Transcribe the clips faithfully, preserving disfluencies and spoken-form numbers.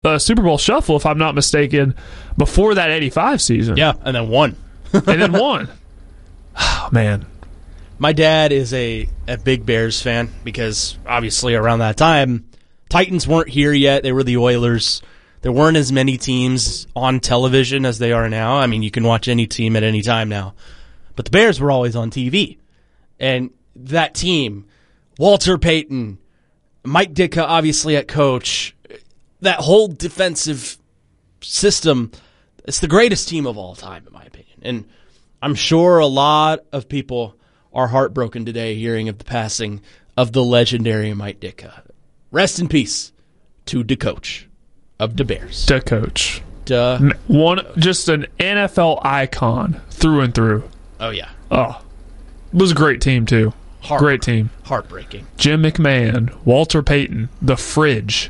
uh, Super Bowl shuffle, if I'm not mistaken, before that eighty-five season. Yeah, and then won. and then won. Oh, man. My dad is a, a big Bears fan because, obviously, around that time, Titans weren't here yet. They were the Oilers. There weren't as many teams on television as they are now. I mean, you can watch any team at any time now. But the Bears were always on T V. And that team, Walter Payton, Mike Ditka obviously at coach, that whole defensive system, it's the greatest team of all time, in my opinion. And I'm sure a lot of people are heartbroken today hearing of the passing of the legendary Mike Ditka. Rest in peace to the coach of the Bears. The coach. Duh. One, just an N F L icon through and through. Oh, yeah. Oh, it was a great team, too. Heart- great team. Heartbreaking. Jim McMahon, Walter Payton, the Fridge.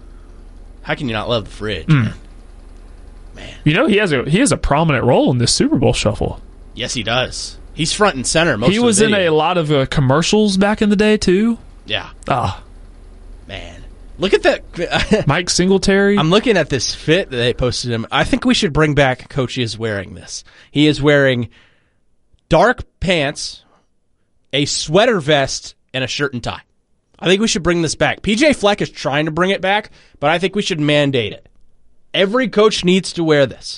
How can you not love the Fridge, Mm. man? Man. You know, he has a he has a prominent role in this Super Bowl shuffle. Yes, he does. He's front and center most he of the was in video. a lot of uh, commercials back in the day, too. Yeah. Ah, Man. Look at that. Mike Singletary. I'm looking at this fit that they posted him. I think we should bring back Coach is wearing this. He is wearing dark pants, a sweater vest, and a shirt and tie. I think we should bring this back. P J Fleck is trying to bring it back, but I think we should mandate it. Every coach needs to wear this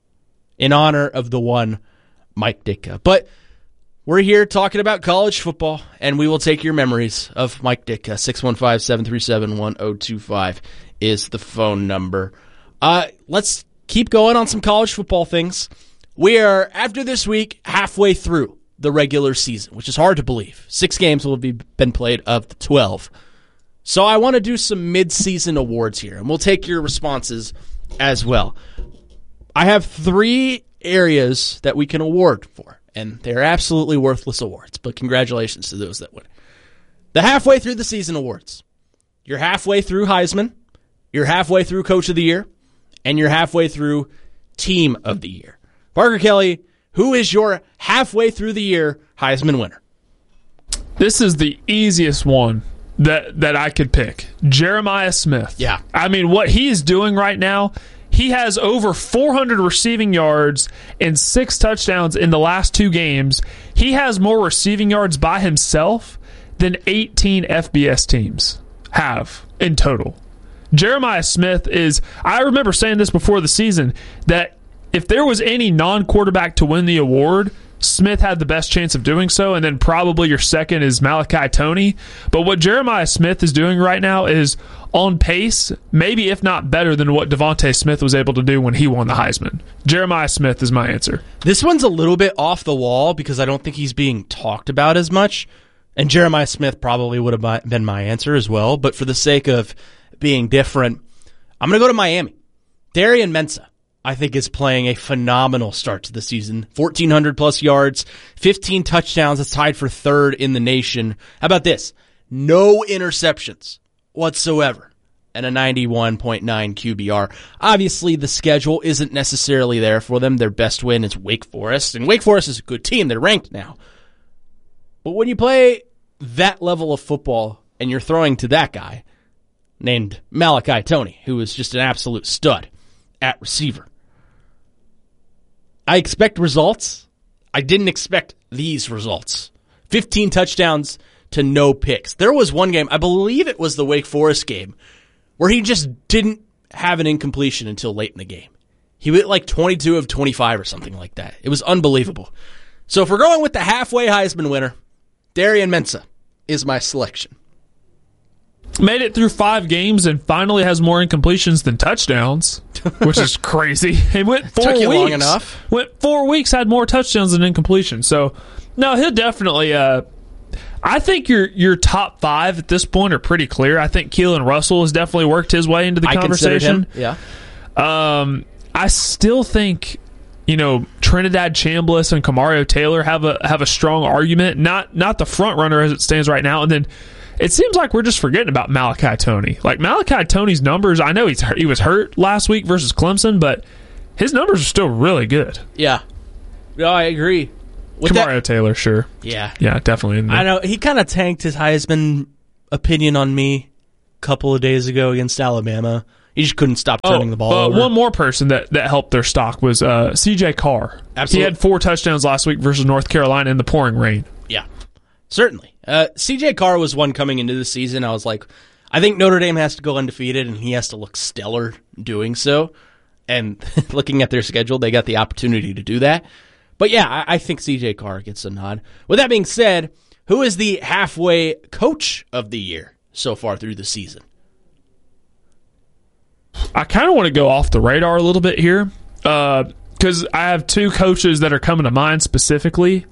in honor of the one Mike Ditka. But we're here talking about college football, and we will take your memories of Mike Ditka. six one five, seven three seven, one zero two five is the phone number. Uh, let's keep going on some college football things. We are, after this week, halfway through the regular season, which is hard to believe. Six games will have been played of the twelve. So I want to do some mid-season awards here, and we'll take your responses as well. I have three areas that we can award for, and they're absolutely worthless awards, but congratulations to those that win. The halfway through the season awards. You're halfway through Heisman, you're halfway through Coach of the Year, and you're halfway through Team of the Year. Parker Kelly, who is your halfway through the year Heisman winner? This is the easiest one that that I could pick. Jeremiah Smith. Yeah. I mean, what he is doing right now, he has over four hundred receiving yards and six touchdowns in the last two games. He has more receiving yards by himself than eighteen F B S teams have in total. Jeremiah Smith is, I remember saying this before the season, that if there was any non-quarterback to win the award, Smith had the best chance of doing so, and then probably your second is Malachi Toney. But what Jeremiah Smith is doing right now is on pace, maybe if not better than what Devontae Smith was able to do when he won the Heisman. Jeremiah Smith is my answer. This one's a little bit off the wall because I don't think he's being talked about as much, and Jeremiah Smith probably would have been my answer as well. But for the sake of being different, I'm going to go to Miami. Darian Mensah, I think, is playing a phenomenal start to the season. fourteen hundred plus yards, fifteen touchdowns. It's tied for third in the nation. How about this? No interceptions whatsoever and a ninety-one point nine Q B R. Obviously, the schedule isn't necessarily there for them. Their best win is Wake Forest, and Wake Forest is a good team. They're ranked now. But when you play that level of football and you're throwing to that guy named Malachi Toney, who is just an absolute stud at receiver, I expect results. I didn't expect these results. fifteen touchdowns to no picks. There was one game, I believe it was the Wake Forest game, where he just didn't have an incompletion until late in the game. He went like twenty-two of twenty-five or something like that. It was unbelievable. So if we're going with the halfway Heisman winner, Darian Mensah is my selection. Made it through five games and finally has more incompletions than touchdowns, which is crazy. He went four Took you weeks. long enough. Went four weeks, had more touchdowns than incompletions. So, no, he'll definitely. Uh, I think your your top five at this point are pretty clear. I think Keelan Russell has definitely worked his way into the I conversation. Him. Yeah. Um, I still think, you know, Trinidad Chambliss and Kamario Taylor have a have a strong argument. Not not the front runner as it stands right now, and then. It seems like we're just forgetting about Malachi Toney. Like, Malachi Toney's numbers, I know he's he was hurt last week versus Clemson, but his numbers are still really good. Yeah. No, I agree. With Kamario that, Taylor, sure. Yeah. Yeah, definitely. In there. I know. He kind of tanked his Heisman opinion on me a couple of days ago against Alabama. He just couldn't stop turning oh, the ball uh, over. One more person that, that helped their stock was uh, C J Carr. Absolutely. He had four touchdowns last week versus North Carolina in the pouring rain. Yeah, certainly. Uh, C J Carr was one coming into the season. I was like, I think Notre Dame has to go undefeated, and he has to look stellar doing so. And looking at their schedule, they got the opportunity to do that. But yeah, I, I think C J Carr gets a nod. With that being said, who is the halfway coach of the year so far through the season? I kind of want to go off the radar a little bit here because uh, I have two coaches that are coming to mind specifically.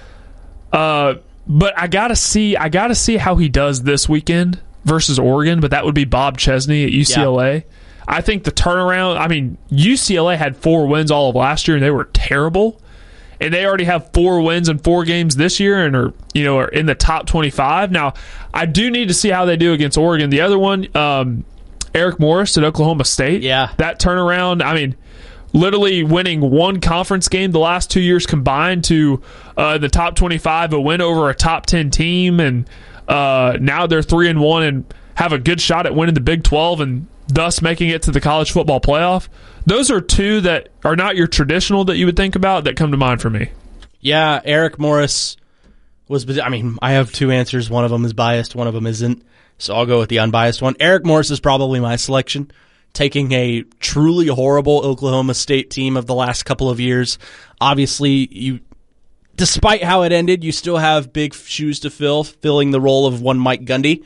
Uh, but I gotta see, I gotta see how he does this weekend versus Oregon. But that would be Bob Chesney at U C L A. Yeah. I think the turnaround. I mean, U C L A had four wins all of last year, and they were terrible. And they already have four wins in four games this year, and are you know are in the top twenty-five. Now, I do need to see how they do against Oregon. The other one. Um, Eric Morris at Oklahoma State. Yeah. That turnaround, I mean, literally winning one conference game the last two years combined to uh, the top twenty-five, a win over a top ten team, and uh, now they're three and one and have a good shot at winning the Big twelve and thus making it to the college football playoff. Those are two that are not your traditional that you would think about that come to mind for me. Yeah, Eric Morris was, I mean, I have two answers. One of them is biased, one of them isn't. So I'll go with the unbiased one. Eric Morris is probably my selection, taking a truly horrible Oklahoma State team of the last couple of years. Obviously, you, despite how it ended, you still have big shoes to fill, filling the role of one Mike Gundy.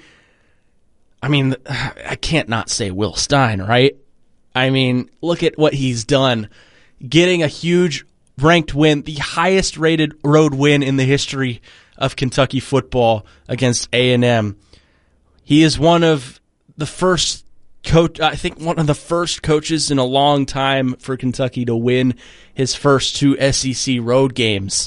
I mean, I can't not say Will Stein, right? I mean, look at what he's done. Getting a huge ranked win, the highest rated road win in the history of Kentucky football against A and M. He is one of the first coach, I think one of the first coaches in a long time for Kentucky to win his first two S E C road games.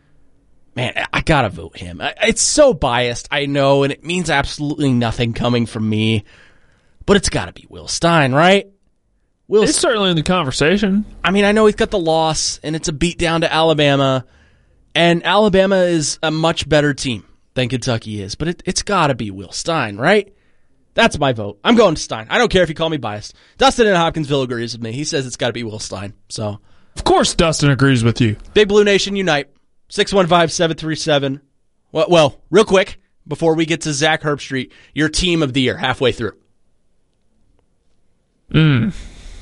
Man, I gotta vote him. It's so biased, I know, and it means absolutely nothing coming from me, but it's gotta be Will Stein, right? Will It's certainly in the conversation. I mean, I know he's got the loss, and it's a beat down to Alabama, and Alabama is a much better team than Kentucky is, but it, it's got to be Will Stein, right? That's my vote. I'm going to Stein. I don't care if you call me biased. Dustin in Hopkinsville agrees with me. He says it's got to be Will Stein. So, of course, Dustin agrees with you. Big Blue Nation unite. six one five, seven three seven. Well, well, real quick before we get to Zach Herbstreit, your team of the year halfway through. Mm.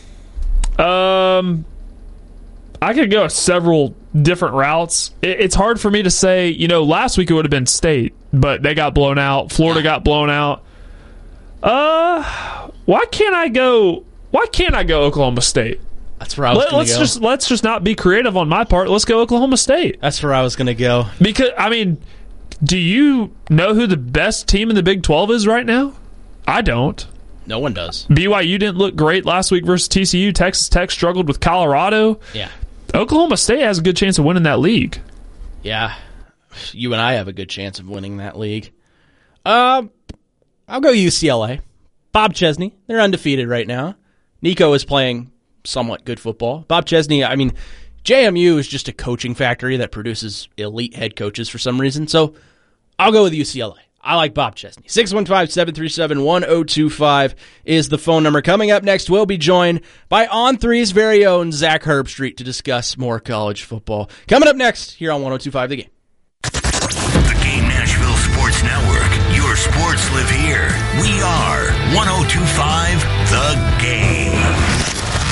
Um. I could go several different routes. It's hard for me to say, you know, last week it would have been State, but they got blown out. Florida got blown out. Uh, why can't I go, why can't I go Oklahoma State? That's where I was Let, going to let's go. Just, let's just not be creative on my part. Let's go Oklahoma State. That's where I was going to go. Because, I mean, do you know who the best team in the Big twelve is right now? I don't. No one does. B Y U didn't look great last week versus T C U. Texas Tech struggled with Colorado. Yeah. Oklahoma State has a good chance of winning that league. Yeah, you and I have a good chance of winning that league. Um, I'll go U C L A. Bob Chesney, they're undefeated right now. Nico is playing somewhat good football. Bob Chesney, I mean, J M U is just a coaching factory that produces elite head coaches for some reason, so I'll go with U C L A. I like Bob Chesney. six one five, seven three seven, one zero two five is the phone number. Coming up next, we'll be joined by On three's very own Zach Herbstreit to discuss more college football. Coming up next here on one oh two point five The Game. The Game Nashville Sports Network. Your sports live here. We are one oh two point five The Game.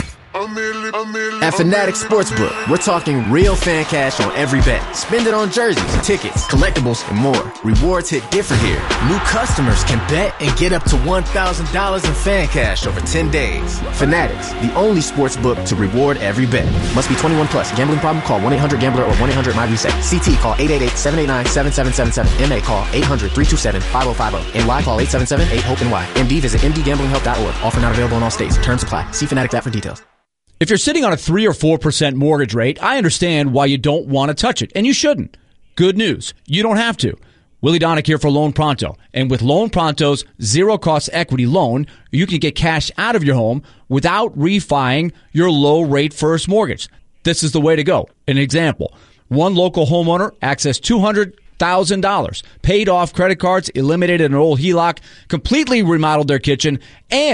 At Fanatics Sportsbook, we're talking real fan cash on every bet. Spend it on jerseys, tickets, collectibles, and more. Rewards hit different here. New customers can bet and get up to one thousand dollars in fan cash over ten days. Fanatics, the only sportsbook to reward every bet. Must be twenty-one plus. Gambling problem? Call one eight hundred gambler or one eight hundred my reset. C T call eight eight eight, seven eight nine, seven seven seven seven. M A call eight hundred, three two seven, five oh five oh. And Y call eight seven seven, eight hope and Y. M D visit m d gambling help dot org. Offer not available in all states. Terms apply. See Fanatics app for details. If you're sitting on a three or four percent mortgage rate, I understand why you don't want to touch it, and you shouldn't. Good news, you don't have to. Willie Donick here for Loan Pronto, and with Loan Pronto's zero-cost equity loan, you can get cash out of your home without refining your low-rate first mortgage. This is the way to go. An example, one local homeowner accessed two hundred thousand dollars, paid off credit cards, eliminated an old H E L O C, completely remodeled their kitchen, and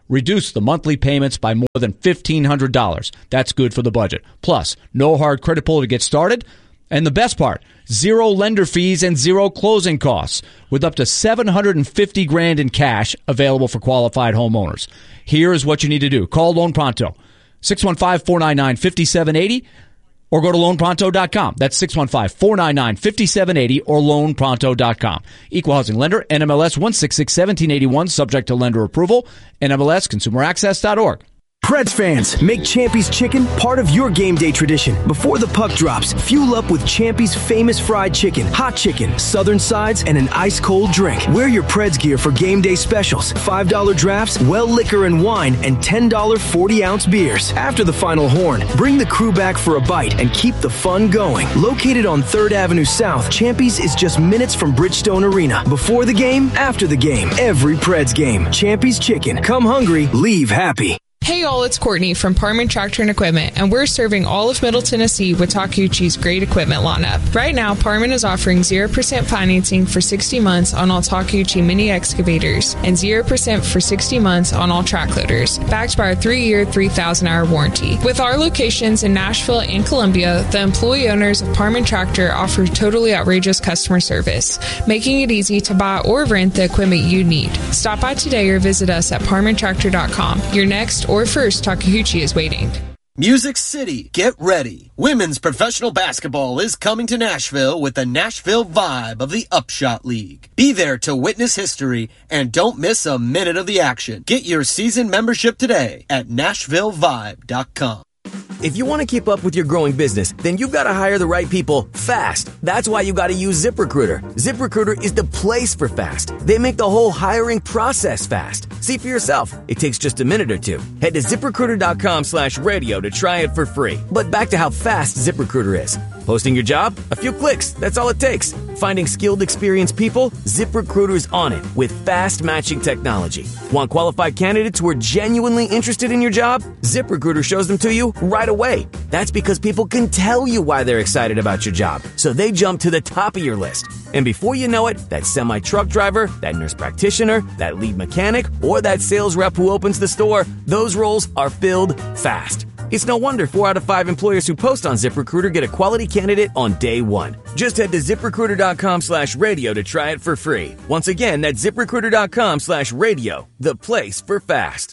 Reduce the monthly payments by more than fifteen hundred dollars. That's good for the budget. Plus, no hard credit pull to get started. And the best part, zero lender fees and zero closing costs, with up to seven hundred fifty grand in cash available for qualified homeowners. Here is what you need to do. Call Loan Pronto, six one five, four nine nine, five seven eight zero, or go to loan pronto dot com. That's six one five, four nine nine, five seven eight zero or loan pronto dot com. Equal housing lender, N M L S one six six, one seven eight one, subject to lender approval, N M L S consumer access dot org. Preds fans, make Champy's Chicken part of your game day tradition. Before the puck drops, fuel up with Champy's famous fried chicken, hot chicken, southern sides, and an ice-cold drink. Wear your Preds gear for game day specials, five dollar drafts, well liquor and wine, and ten dollar forty-ounce beers. After the final horn, bring the crew back for a bite and keep the fun going. Located on third Avenue South, Champy's is just minutes from Bridgestone Arena. Before the game, after the game, every Preds game. Champy's Chicken. Come hungry, leave happy. Hey all, it's Courtney from Parman Tractor and Equipment, and we're serving all of Middle Tennessee with Takeuchi's great equipment lineup. Right now, Parman is offering zero percent financing for sixty months on all Takeuchi mini excavators and zero percent for sixty months on all track loaders, backed by our three-year, three thousand hour warranty. With our locations in Nashville and Columbia, the employee owners of Parman Tractor offer totally outrageous customer service, making it easy to buy or rent the equipment you need. Stop by today or visit us at parman tractor dot com. Your next or first Takeuchi is waiting. Music City, get ready. Women's professional basketball is coming to Nashville with the Nashville Vibe of the Upshot League. Be there to witness history and don't miss a minute of the action. Get your season membership today at nashville vibe dot com. If you want to keep up with your growing business, then you've got to hire the right people fast. That's why you got to use ZipRecruiter. ZipRecruiter is the place for fast. They make the whole hiring process fast. See for yourself. It takes just a minute or two. Head to ZipRecruiter dot com slash radio to try it for free. But back to how fast ZipRecruiter is. Posting your job? A few clicks. That's all it takes. Finding skilled, experienced people? ZipRecruiter's on it with fast matching technology. Want qualified candidates who are genuinely interested in your job? ZipRecruiter shows them to you right away. That's because people can tell you why they're excited about your job, so they jump to the top of your list. And before you know it, that semi-truck driver, that nurse practitioner, that lead mechanic, or that sales rep who opens the store, those roles are filled fast. It's no wonder four out of five employers who post on ZipRecruiter get a quality candidate on day one. Just head to ZipRecruiter dot com slash radio to try it for free. Once again, that's ZipRecruiter dot com slash radio, the place for fast.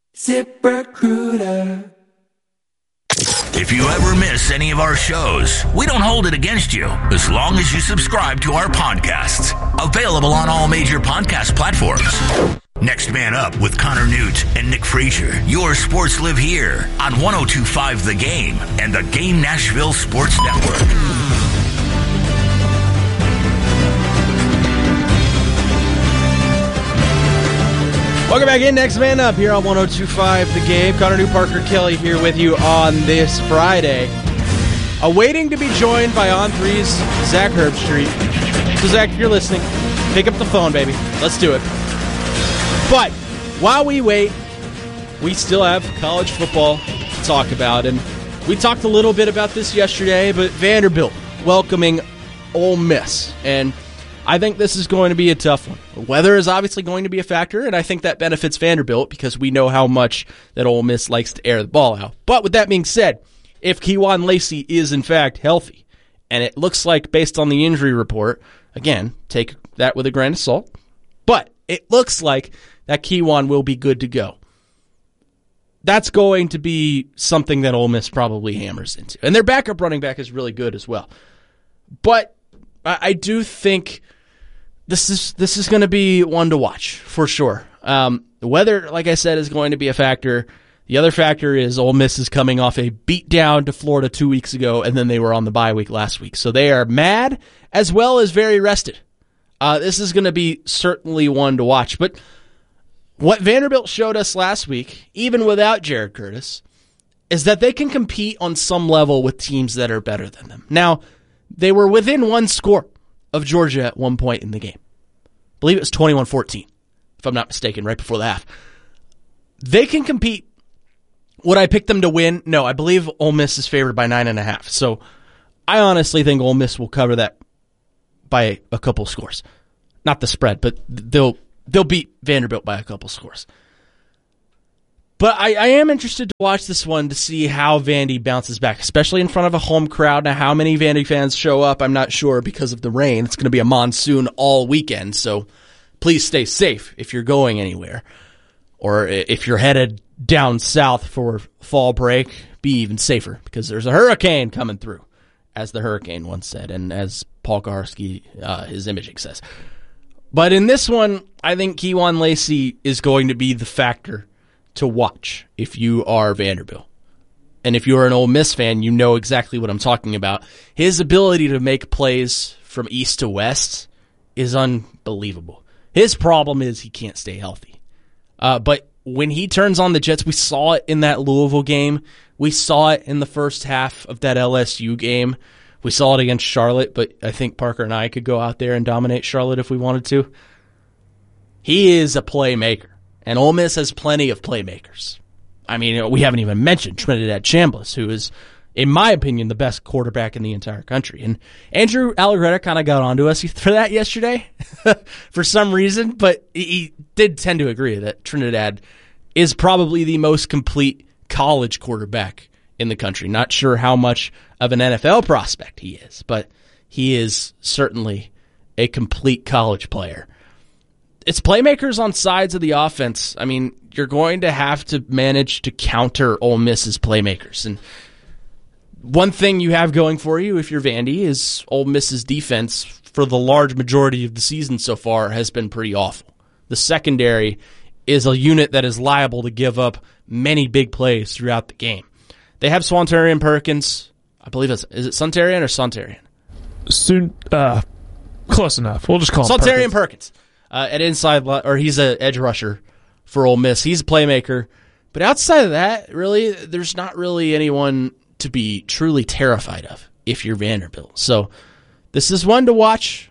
ZipRecruiter. If you ever miss any of our shows, we don't hold it against you as long as you subscribe to our podcasts. Available on all major podcast platforms. Next Man Up with Connor Newt and Nick Frazier. Your sports live here on one oh two point five The Game and the Game Nashville Sports Network. Welcome back in. Next Man Up here on one oh two point five The Game. Connor Newt, Parker Kelly here with you on this Friday. Awaiting to be joined by On three's Zach Herbstreit. So Zach, if you're listening, pick up the phone, baby. Let's do it. But while we wait, we still have college football to talk about. And we talked a little bit about this yesterday, but Vanderbilt welcoming Ole Miss. And I think this is going to be a tough one. Weather is obviously going to be a factor, and I think that benefits Vanderbilt because we know how much that Ole Miss likes to air the ball out. But with that being said, if Kewan Lacey is in fact healthy, and it looks like based on the injury report, again, take that with a grain of salt, but it looks like that Kewan will be good to go. That's going to be something that Ole Miss probably hammers into. And their backup running back is really good as well. But I, I do think this is this is going to be one to watch for sure. Um, the weather, like I said, is going to be a factor. The other factor is Ole Miss is coming off a beatdown to Florida two weeks ago, and then they were on the bye week last week. So they are mad as well as very rested. Uh, this is going to be certainly one to watch. But what Vanderbilt showed us last week, even without Jared Curtis, is that they can compete on some level with teams that are better than them. Now, they were within one score of Georgia at one point in the game. I believe it was twenty-one fourteen, if I'm not mistaken, right before the half. They can compete. Would I pick them to win? No, I believe Ole Miss is favored by nine and a half. So I honestly think Ole Miss will cover that by a couple scores. Not the spread, but they'll they'll beat Vanderbilt by a couple scores. But I, I am interested to watch this one to see how Vandy bounces back, especially in front of a home crowd. Now, how many Vandy fans show up, I'm not sure because of the rain. It's going to be a monsoon all weekend, so please stay safe if you're going anywhere. Or if you're headed down south for fall break, be even safer because there's a hurricane coming through, as the Hurricane once said, and as Paul Kaharski, uh, his imaging says. But in this one, I think Kewan Lacey is going to be the factor to watch if you are Vanderbilt. And if you're an Ole Miss fan, you know exactly what I'm talking about. His ability to make plays from east to west is unbelievable. His problem is he can't stay healthy. Uh, but when he turns on the Jets, we saw it in that Louisville game. We saw it in the first half of that L S U game. We saw it against Charlotte, but I think Parker and I could go out there and dominate Charlotte if we wanted to. He is a playmaker, and Ole Miss has plenty of playmakers. I mean, we haven't even mentioned Trinidad Chambliss, who is, in my opinion, the best quarterback in the entire country. And Andrew Allegretti kind of got onto us for that yesterday for some reason, but he did tend to agree that Trinidad is probably the most complete college quarterback in the country. Not sure how much of an N F L prospect he is, but he is certainly a complete college player. It's playmakers on sides of the offense. I mean, you're going to have to manage to counter Ole Miss's playmakers. And one thing you have going for you if you're Vandy is Ole Miss's defense for the large majority of the season so far has been pretty awful. The secondary is a unit that is liable to give up many big plays throughout the game. They have Swantarian Perkins. I believe it's, is it Suntarian or Sontarian? Soon, uh, close enough. We'll just call him Sontarian Perkins. Perkins. Uh, at inside, or he's an edge rusher for Ole Miss. He's a playmaker. But outside of that, really, there's not really anyone to be truly terrified of if you're Vanderbilt. So this is one to watch.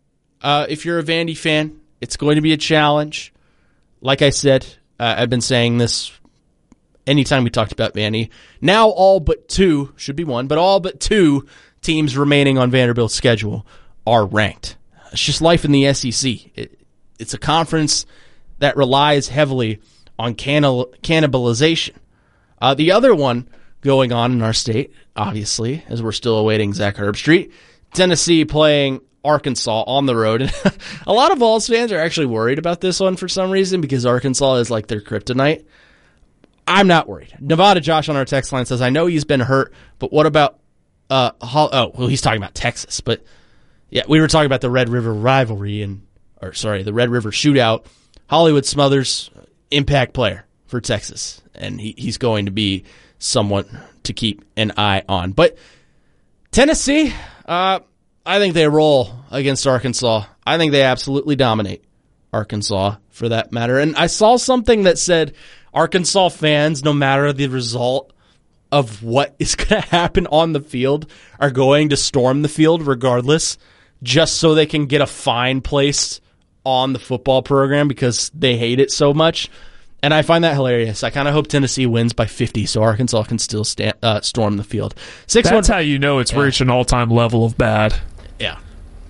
Uh, if you're a Vandy fan, it's going to be a challenge. Like I said, uh, I've been saying this anytime we talked about Vandy. Now all but two, should be one, but all but two teams remaining on Vanderbilt's schedule are ranked. It's just life in the S E C. It, it's a conference that relies heavily on cannibal, cannibalization. Uh, the other one going on in our state, obviously, as we're still awaiting Zach Herbstreit, Tennessee playing Arkansas on the road. And a lot of Vols fans are actually worried about this one for some reason because Arkansas is like their kryptonite. I'm not worried. Nevada Josh on our text line says, I know he's been hurt, but what about uh Hol- oh, well, he's talking about Texas, but yeah, we were talking about the Red River rivalry and or sorry, the Red River shootout. Hollywood Smothers, impact player for Texas, and he, he's going to be someone to keep an eye on. But Tennessee, uh, I think they roll against Arkansas. I think they absolutely dominate Arkansas for that matter. And I saw something that said Arkansas fans, no matter the result of what is going to happen on the field, are going to storm the field regardless, just so they can get a fine placed on the football program because they hate it so much. And I find that hilarious. I kind of hope Tennessee wins by fifty so Arkansas can still stand, uh, storm the field. Six That's one, how you know it's yeah. reached an all-time level of bad. Yeah.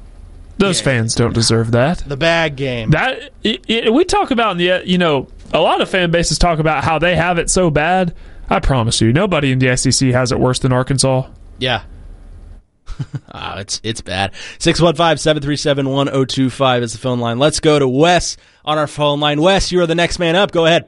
Those Yeah. fans don't deserve that. The bag game. That it, it, we talk about in the you know a lot of fan bases talk about how they have it so bad. I promise you, nobody in the S E C has it worse than Arkansas. Yeah. oh, it's it's bad. six one five, seven three seven, one zero two five is the phone line. Let's go to Wes on our phone line. Wes, you are the next man up. Go ahead.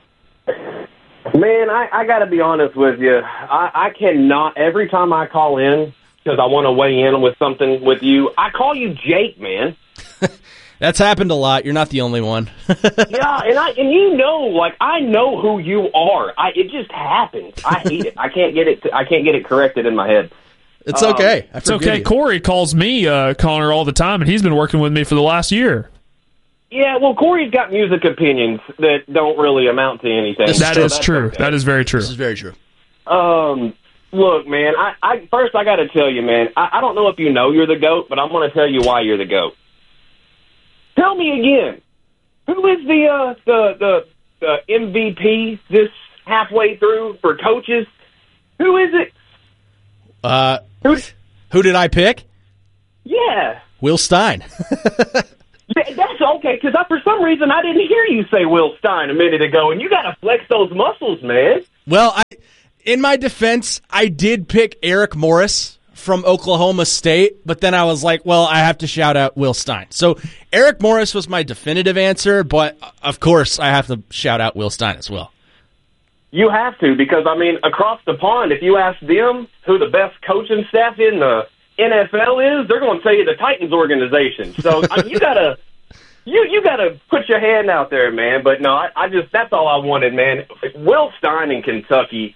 Man, I, I got to be honest with you. I, I cannot, every time I call in, because I want to weigh in with something with you, I call you Jake, man. That's happened a lot. You're not the only one. yeah, and I and you know, like I know who you are. I it just happens. I hate it. I can't get it. I can't get it corrected in my head. It's okay. Um, it's okay. You. Corey calls me uh, Connor all the time, and he's been working with me for the last year. Yeah, well, Corey's got music opinions that don't really amount to anything. That so is true. Okay. That is very true. This is very true. Um, look, man. I, I first I got to tell you, man. I, I don't know if you know you're the GOAT, but I'm going to tell you why you're the GOAT. Tell me again, who is the uh, the the, the M V P this halfway through for coaches? Who is it? Uh, who? Who did I pick? Yeah, Will Stein. That's okay, because for some reason I didn't hear you say Will Stein a minute ago, and you got to flex those muscles, man. Well, I, in my defense, I did pick Eric Morris from Oklahoma State, but then I was like, well, I have to shout out Will Stein. So Eric Morris was my definitive answer, but of course I have to shout out Will Stein as well. You have to, because, I mean, across the pond, if you ask them who the best coaching staff in the N F L is, they're going to tell you the Titans organization. So I mean, you gotta, you you gotta put your hand out there, man. But no, I, I just that's all I wanted, man. Will Stein in Kentucky,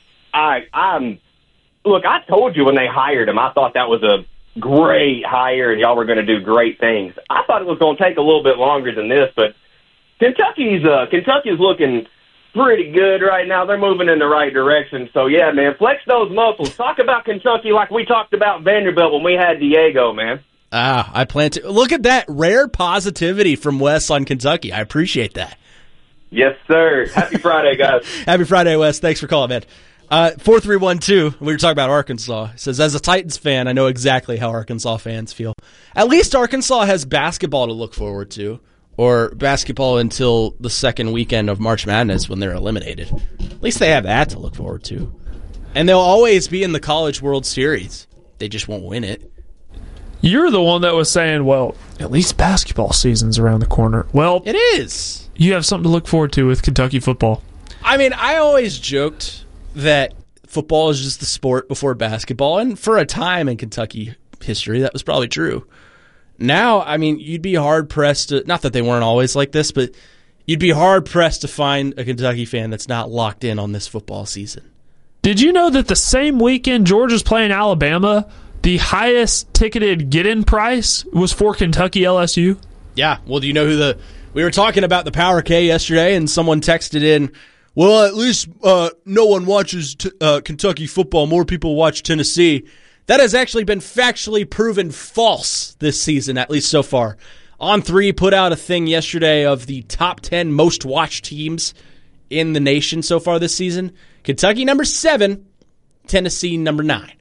I I'm look. I told you when they hired him, I thought that was a great hire, and y'all were going to do great things. I thought it was going to take a little bit longer than this, but Kentucky's uh, Kentucky's looking pretty good right now. They're moving in the right direction. So, yeah, man, flex those muscles. Talk about Kentucky like we talked about Vanderbilt when we had Diego, man. Ah, I plan to. Look at that rare positivity from Wes on Kentucky. I appreciate that. Yes, sir. Happy Friday, guys. Happy Friday, Wes. Thanks for calling, man. Uh, four three one two, we were talking about Arkansas. It says, as a Titans fan, I know exactly how Arkansas fans feel. At least Arkansas has basketball to look forward to. Or basketball until the second weekend of March Madness when they're eliminated. At least they have that to look forward to. And they'll always be in the College World Series. They just won't win it. You're the one that was saying, well, at least basketball season's around the corner. Well, it is. You have something to look forward to with Kentucky football. I mean, I always joked that football is just the sport before basketball. And for a time in Kentucky history, that was probably true. Now, I mean, you'd be hard-pressed to – not that they weren't always like this, but you'd be hard-pressed to find a Kentucky fan that's not locked in on this football season. Did you know that the same weekend Georgia's playing Alabama, the highest ticketed get-in price was for Kentucky L S U? Yeah. Well, do you know who the – we were talking about the Power K yesterday, and someone texted in, well, at least uh, no one watches t- uh, Kentucky football. More people watch Tennessee. That has actually been factually proven false this season, at least so far. On three put out a thing yesterday of the top ten most watched teams in the nation so far this season. Kentucky number seven, Tennessee number nine.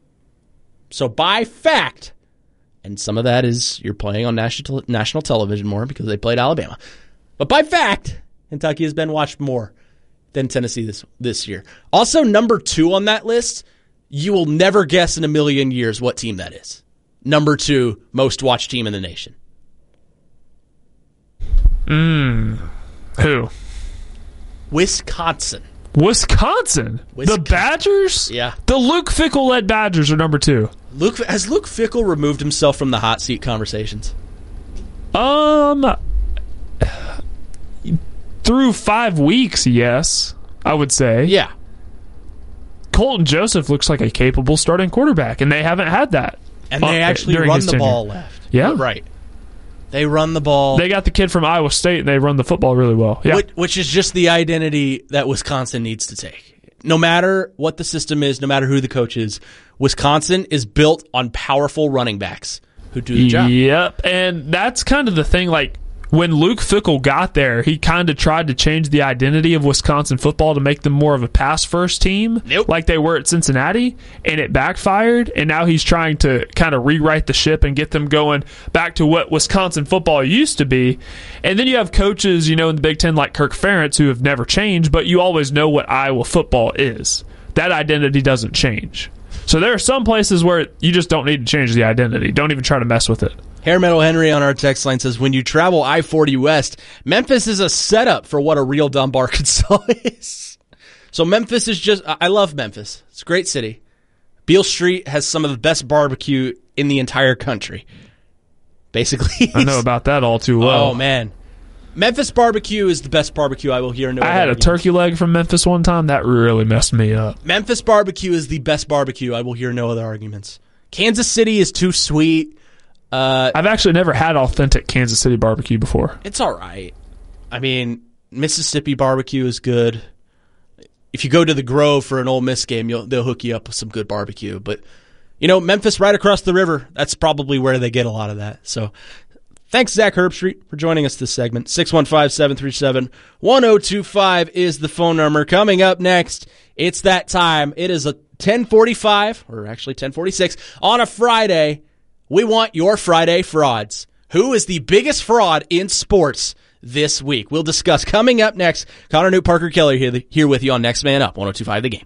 So by fact, and some of that is you're playing on national national television more because they played Alabama. But by fact, Kentucky has been watched more than Tennessee this this year. Also, number two on that list, you will never guess in a million years what team that is. Number two most watched team in the nation. Mm. Who? Wisconsin. Wisconsin? Wisconsin. The Badgers? Yeah. The Luke Fickell-led Badgers are number two. Luke Has Luke Fickell removed himself from the hot seat conversations? Um, through five weeks, yes, I would say. Yeah. Colton Joseph looks like a capable starting quarterback, and they haven't had that. And they uh, actually run the ball left. Yeah. Right. They run the ball. They got the kid from Iowa State, and they run the football really well. Yeah. Which, which is just the identity that Wisconsin needs to take. No matter what the system is, no matter who the coach is, Wisconsin is built on powerful running backs who do the job. Yep, and that's kind of the thing, like, when Luke Fickell got there, he kind of tried to change the identity of Wisconsin football to make them more of a pass-first team, nope. like they were at Cincinnati, and it backfired, and now he's trying to kind of rewrite the ship and get them going back to what Wisconsin football used to be. And then you have coaches, you know, in the Big Ten like Kirk Ferentz who have never changed, but you always know what Iowa football is. That identity doesn't change. So there are some places where you just don't need to change the identity. Don't even try to mess with it. Hair Metal Henry on our text line says, when you travel I forty West, Memphis is a setup for what a real dumb Arkansas is. So Memphis is just, I love Memphis. It's a great city. Beale Street has some of the best barbecue in the entire country. Basically. I know about that all too well. Oh, man. Memphis barbecue is the best barbecue I will hear. No I had a arguments. turkey leg from Memphis one time. That really messed me up. Memphis barbecue is the best barbecue. I will hear no other arguments. Kansas City is too sweet. Uh, I've actually never had authentic Kansas City barbecue before. It's all right. I mean, Mississippi barbecue is good. If you go to the Grove for an Ole Miss game, you'll, they'll hook you up with some good barbecue. But, you know, Memphis right across the river, that's probably where they get a lot of that. So thanks, Zach Herbstreit, for joining us this segment. six one five, seven three seven, one oh two five is the phone number. Coming up next, it's that time. It is a ten forty-five, or actually ten forty-six, on a Friday. We want your Friday frauds. Who is the biggest fraud in sports this week? We'll discuss coming up next. Connor Newt, Parker Kelly here, here with you on Next Man Up, one oh two point five The Game.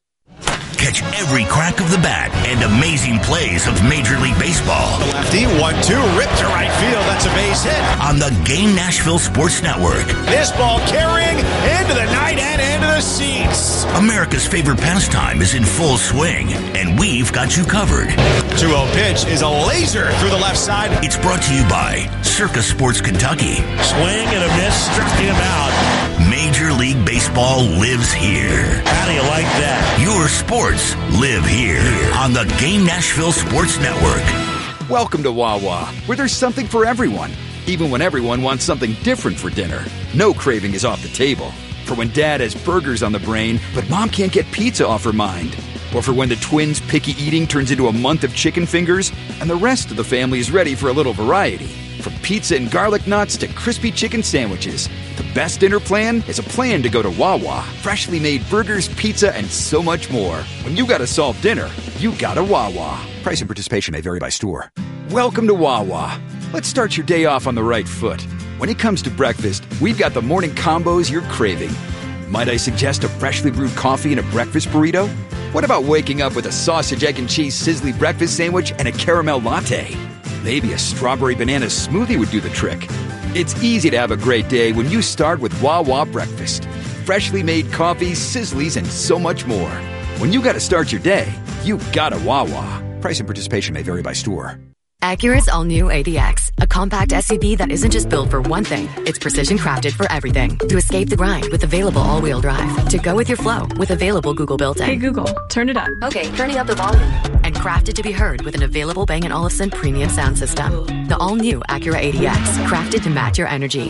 Catch every crack of the bat and amazing plays of Major League Baseball. The lefty, one two, ripped to right field. That's a base hit. On the Game Nashville Sports Network. This ball carrying into the night and into the seats. America's favorite pastime is in full swing, and we've got you covered. two oh pitch is a laser through the left side. It's brought to you by Circa Sports Kentucky. Swing and a miss, struck him out. Major League Baseball lives here. How do you like that? Your sports live here on the Game Nashville Sports Network. Welcome to Wawa, where there's something for everyone, even when everyone wants something different for dinner. No craving is off the table. For when Dad has burgers on the brain, but Mom can't get pizza off her mind. Or for when the twins' picky eating turns into a month of chicken fingers, and the rest of the family is ready for a little variety. From pizza and garlic knots to crispy chicken sandwiches, the best dinner plan is a plan to go to Wawa. Freshly made burgers, pizza, and so much more. When you gotta solve dinner, you gotta Wawa. Price and participation may vary by store. Welcome to Wawa. Let's start your day off on the right foot. When it comes to breakfast, we've got the morning combos you're craving. Might I suggest a freshly brewed coffee and a breakfast burrito? What about waking up with a sausage, egg, and cheese sizzly breakfast sandwich and a caramel latte? Maybe a strawberry banana smoothie would do the trick. It's easy to have a great day when you start with Wawa breakfast. Freshly made coffees, sizzlies, and so much more. When you gotta start your day, you gotta Wawa. Price and participation may vary by store. Acura's all-new A D X, a compact S U V that isn't just built for one thing, it's precision crafted for everything. To escape the grind with available all-wheel drive. To go with your flow with available Google built-in. Hey Google, turn it up. Okay, turning up the volume. And crafted to be heard with an available Bang and Olufsen premium sound system. The all-new Acura A D X, crafted to match your energy.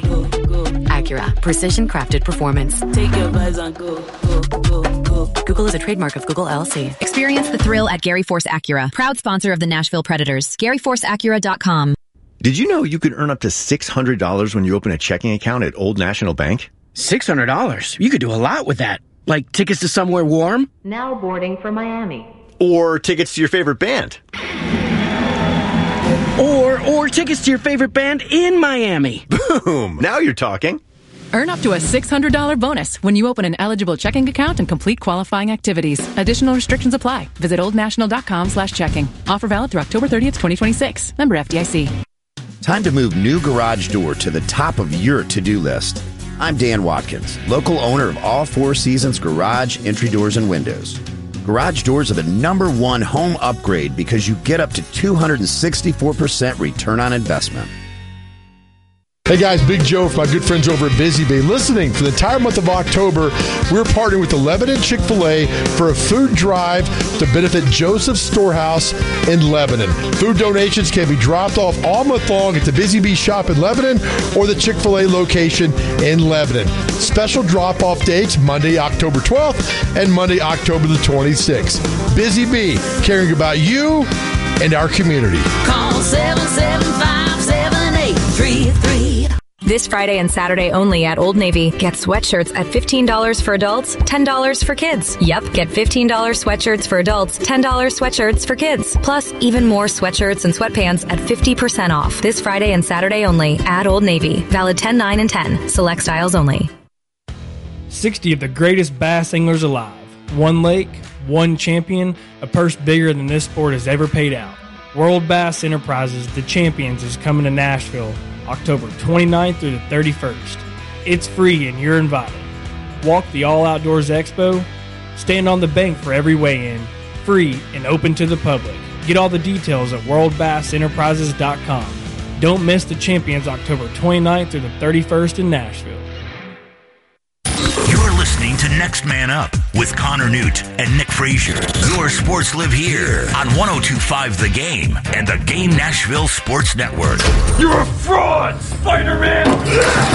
Acura, precision crafted performance. Take your vibes on go, go, go, go. Google is a trademark of Google L L C. Experience the thrill at Gary Force Acura, proud sponsor of the Nashville Predators. Gary Force Acura dot com. Did you know you could earn up to six hundred dollars when you open a checking account at Old National Bank? six hundred dollars? You could do a lot with that. Like tickets to somewhere warm? Now boarding for Miami. Or tickets to your favorite band. Or, or tickets to your favorite band in Miami. Boom! Now you're talking. Earn up to a six hundred dollars bonus when you open an eligible checking account and complete qualifying activities. Additional restrictions apply. Visit oldnational.com slash checking. Offer valid through October thirtieth, twenty twenty-six. Member F D I C. Time to move new garage door to the top of your to-do list. I'm Dan Watkins, local owner of All Four Seasons Garage, Entry Doors, and Windows. Garage doors are the number one home upgrade because you get up to two hundred sixty-four percent return on investment. Hey guys, Big Joe from my good friends over at Busy Bee. Listening, for the entire month of October, we're partnering with the Lebanon Chick-fil-A for a food drive to benefit Joseph's Storehouse in Lebanon. Food donations can be dropped off all month long at the Busy Bee shop in Lebanon or the Chick-fil-A location in Lebanon. Special drop-off dates, Monday, October twelfth and Monday, October the twenty-sixth. Busy Bee, caring about you and our community. Call seven seven five, seven eight three three. This Friday and Saturday only at Old Navy. Get sweatshirts at fifteen dollars for adults, ten dollars for kids. Yep, get fifteen dollars sweatshirts for adults, ten dollars sweatshirts for kids. Plus, even more sweatshirts and sweatpants at fifty percent off. This Friday and Saturday only at Old Navy. Valid ten, nine, and ten. Select styles only. sixty of the greatest bass anglers alive. One lake, one champion, a purse bigger than this sport has ever paid out. World Bass Enterprises, the Champions, is coming to Nashville October twenty-ninth through the thirty-first. It's free and you're invited. Walk the All Outdoors Expo. Stand on the bank for every weigh-in. Free and open to the public. Get all the details at world bass enterprises dot com. Don't miss the Champions October twenty-ninth through the thirty-first in Nashville. You're listening to Next Man Up with Connor Newt and Nick Frazier. Your sports live here on one oh two point five The Game and the Game Nashville Sports Network. You're a fraud, Spider-Man!